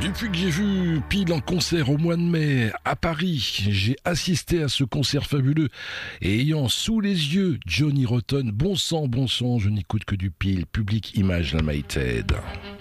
Depuis que j'ai vu Peel en concert au mois de mai à Paris, j'ai assisté à ce concert fabuleux et ayant sous les yeux Johnny Rotten, bon sang, je n'écoute que du Peel, Public Image Limited.